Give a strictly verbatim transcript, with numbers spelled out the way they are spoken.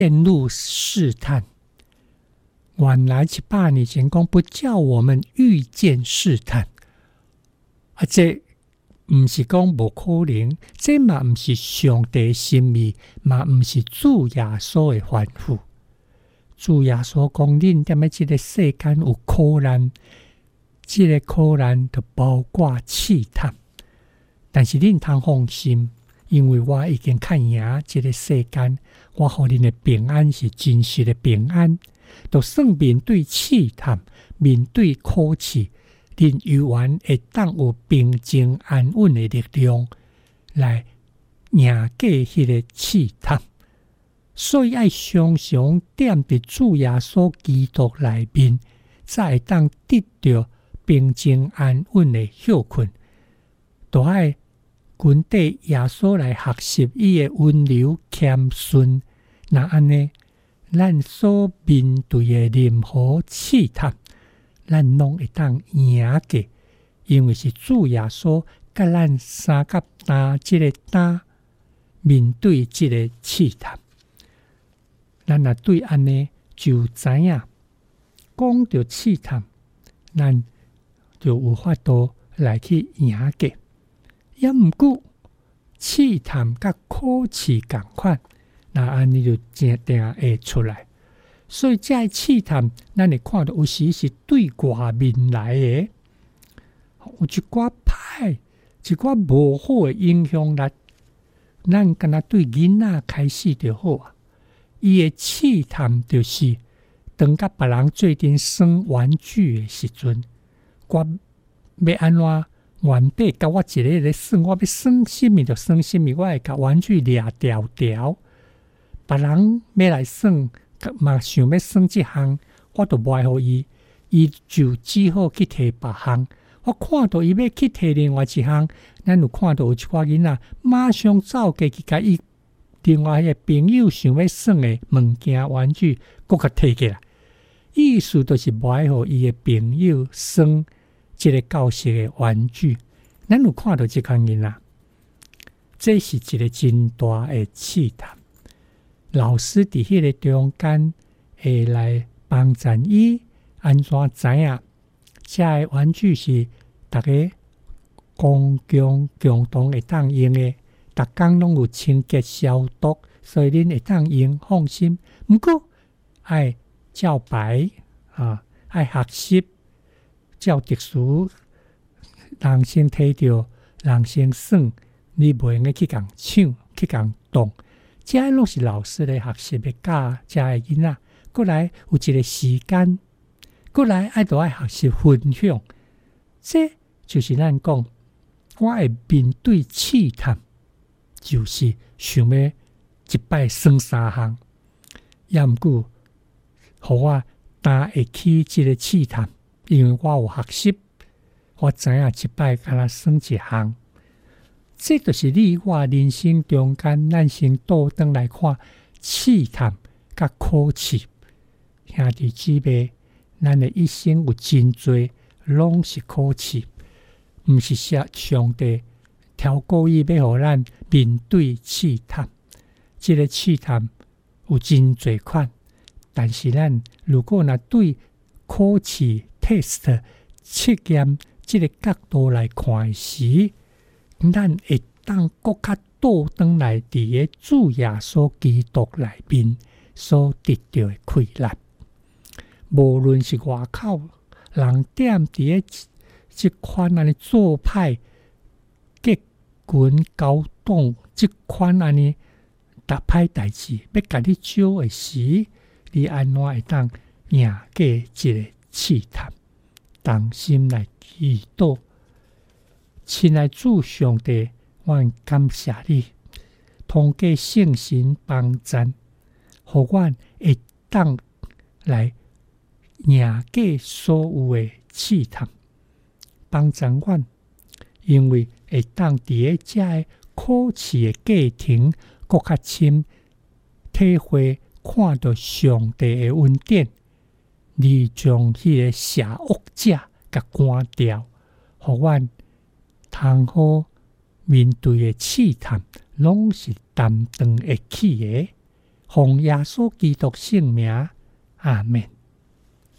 陷入试探。原来一百年前讲不叫我们遇见试探，啊，这唔是讲无可能，这嘛唔是上帝心意，嘛唔是主耶稣的吩咐。主耶稣讲，恁踮咧这个世间有苦难，这个苦难就包括试探，但是恁通放心，因为我已经看赢这个世间，我互恁的平安是真实的平安。就算面对试探，面对苦试，恁犹原会当有平静安稳的力量来赢过迄个试探。所以爱常常踮伫主耶稣基督内面，才会当得到平静安稳的休困。都爱跟对耶稣来学习伊的温柔谦逊。那安尼，咱所面对的任何试探，咱拢会当赢过，因为是主耶稣甲咱三甲担即个担面对即个试探。咱若对安尼就知影，讲到试探，咱就有法度来去赢过。也毋过试探甲苦试共款，那安尼就正定会出来。所以这试探，咱会看到有时是对外面来的，有一寡歹、一寡无好的影响力。咱敢若对囡仔开始就好啊。伊的试探就是当甲别人做阵耍玩具的时阵，我要安怎原本甲我一个咧耍，我要耍什么就耍什么，我会甲玩具掠条条。别人要来耍，嘛想要耍这项，我就卖互伊，伊就只好去摕别项。我看到伊要去摕另外一项，咱有看到有一寡囡仔马上走过去，甲伊另外个朋友想要耍的物件玩具，搁甲摕起来。意思就是卖互伊的朋友耍这个教室的玩具。咱有看到这款囡仔，这是一个真大的试探。老师伫迄个中间会来帮助伊安怎知影，这个玩具是大家公共共同会当用的。逐工拢有清洁消毒，所以恁会当用放心。毋过爱照牌啊，爱学习，照特殊，人先摕到，人先耍，你袂用去共抢，去共动。这拢是老师咧学习的教这个囡仔，过来有一个时间，过来爱都爱学习分享。这就是咱讲，我会面对试探。就是想要一摆耍三项，也毋过，互我担会起即个试探，因为我有学习，我知影一摆敢若耍一项。这就是你我人生中间，咱先倒转来看试探甲苦试。兄弟姊妹，咱的一生有真多拢是苦试，毋是说上帝超故意要互咱面对试探，这个试探有真侪款，但是咱如果若对考试 test 测验这个角度来看时，咱会当更较倒转来伫个主耶稣基督内面所得到的快乐。无论是外口人踮伫个即款安尼做派结群交动即款安尼打歹代志，要甲你招的时，你安怎会当赢过即个试探？同心来祈祷，亲爱主上帝，我感谢你，通过圣神帮助，互阮会当来赢过所有的试探，帮助阮，因为会当伫个遮个苦试的过程，更较深体会看到上帝的恩典，你将迄个邪恶者甲赶掉，互阮通好面对的试探，拢是担当会起的， 奉耶稣基督圣名，阿们。